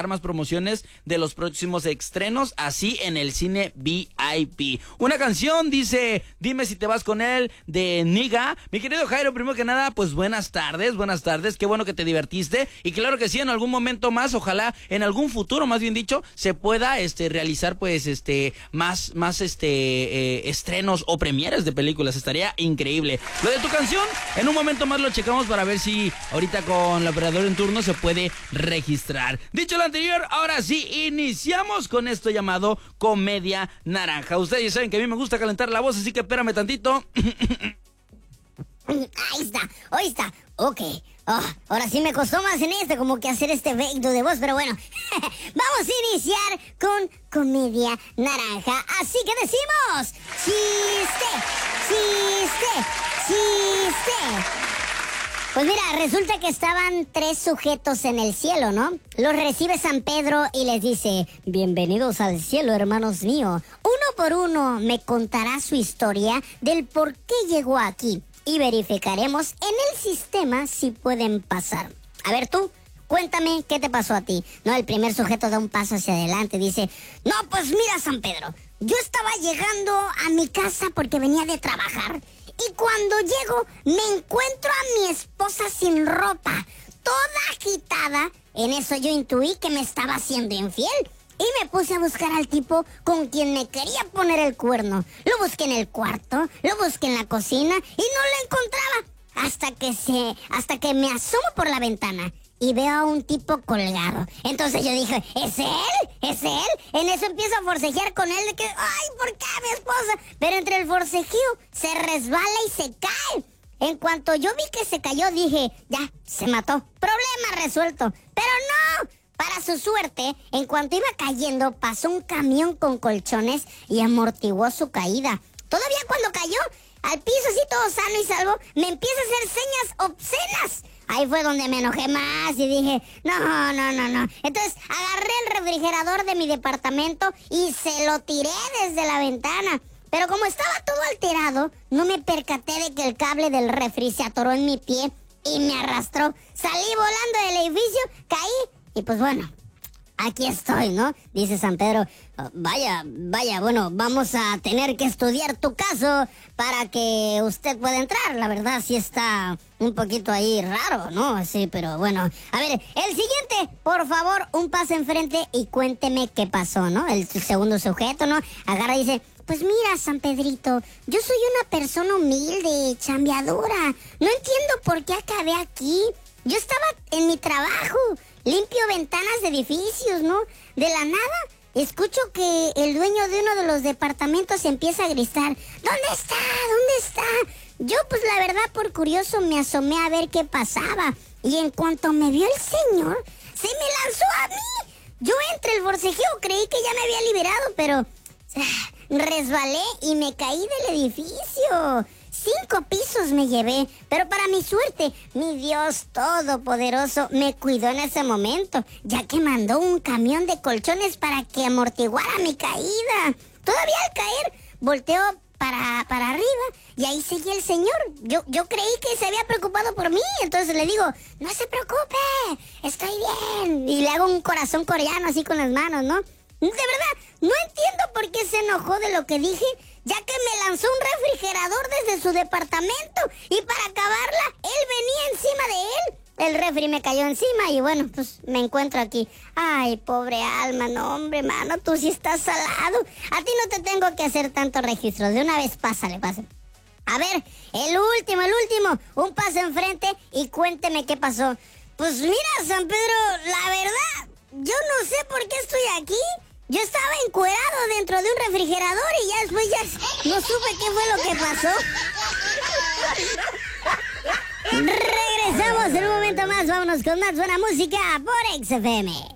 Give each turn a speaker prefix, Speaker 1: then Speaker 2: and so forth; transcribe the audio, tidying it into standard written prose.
Speaker 1: dejar más promociones de los próximos estrenos, así en el cine VIP. Una canción dice, dime si te vas con él, de Niga. Mi querido Jairo, primero que nada, pues buenas tardes, qué bueno que te divertiste, y claro que sí, en algún momento más, ojalá en algún futuro, más bien dicho, se pueda realizar pues más estrenos o premieres de películas, estaría increíble. Lo de tu canción, en un momento más lo checamos para ver si ahorita con el operador en turno se puede registrar. Dicho lo anterior, ahora sí, iniciamos con esto llamado Comedia Naranja. Ustedes ya saben que a mí me gusta calentar la voz, así que espérame tantito.
Speaker 2: Ahí está, ok. Ahora sí me costó más en como que hacer este efecto de voz, pero bueno. Vamos a iniciar con Comedia Naranja. Así que decimos, chiste. Pues mira, resulta que estaban 3 sujetos en el cielo, ¿no? Los recibe San Pedro y les dice, bienvenidos al cielo, hermanos míos. Uno por uno me contará su historia del por qué llegó aquí. Y verificaremos en el sistema si pueden pasar. A ver tú, cuéntame qué te pasó a ti. No, el primer sujeto da un paso hacia adelante, dice, no, pues mira, San Pedro, yo estaba llegando a mi casa porque venía de trabajar. Y cuando llego, me encuentro a mi esposa sin ropa, toda agitada. En eso yo intuí que me estaba haciendo infiel. Y me puse a buscar al tipo con quien me quería poner el cuerno. Lo busqué en el cuarto, lo busqué en la cocina y no lo encontraba. Hasta que me asomo por la ventana y veo a un tipo colgado. Entonces yo dije, ¿es él? En eso empiezo a forcejear con él de que, ay, ¿por qué mi esposa? Pero entre el forcejeo se resbala y se cae. En cuanto yo vi que se cayó, dije, ya, se mató. Problema resuelto. Pero no. Para su suerte, en cuanto iba cayendo, pasó un camión con colchones y amortiguó su caída. Todavía cuando cayó al piso así todo sano y salvo, me empieza a hacer señas obscenas. Ahí fue donde me enojé más y dije, no. Entonces agarré el refrigerador de mi departamento y se lo tiré desde la ventana. Pero como estaba todo alterado, no me percaté de que el cable del refri se atoró en mi pie y me arrastró. Salí volando del edificio, caí. Y pues bueno, aquí estoy, ¿no? Dice San Pedro, vaya, bueno, vamos a tener que estudiar tu caso para que usted pueda entrar. La verdad sí está un poquito ahí raro, ¿no? Sí, pero bueno. A ver, el siguiente, por favor, un paso enfrente y cuénteme qué pasó, ¿no? El segundo sujeto, ¿no? Agarra y dice, pues mira, San Pedrito, yo soy una persona humilde, chambeadora. No entiendo por qué acabé aquí. Yo estaba en mi trabajo, limpio ventanas de edificios, ¿no? De la nada, escucho que el dueño de uno de los departamentos empieza a gritar, ¿Dónde está? Yo, pues la verdad, por curioso me asomé a ver qué pasaba. Y en cuanto me vio el señor, se me lanzó a mí. Yo entre el forcejeo creí que ya me había liberado, pero resbalé y me caí del edificio. 5 pisos me llevé, pero para mi suerte, mi Dios Todopoderoso me cuidó en ese momento, ya que mandó un camión de colchones para que amortiguara mi caída. Todavía al caer, volteó para arriba y ahí seguía el señor. Yo creí que se había preocupado por mí, entonces le digo, no se preocupe, estoy bien. Y le hago un corazón coreano así con las manos, ¿no? De verdad, no entiendo por qué se enojó de lo que dije, ya que me lanzó un refrigerador desde su departamento y para acabarla, él venía encima de él. El refri me cayó encima y bueno, pues me encuentro aquí. Ay, pobre alma, no hombre, mano, tú sí estás salado. A ti no te tengo que hacer tanto registro, de una vez pásale. A ver, el último, un paso enfrente y cuénteme qué pasó. Pues mira, San Pedro, la verdad, yo no sé por qué estoy aquí. Yo estaba encuerado dentro de un refrigerador y ya después no supe qué fue lo que pasó. Regresamos en un momento más, vámonos con más buena música por XFM.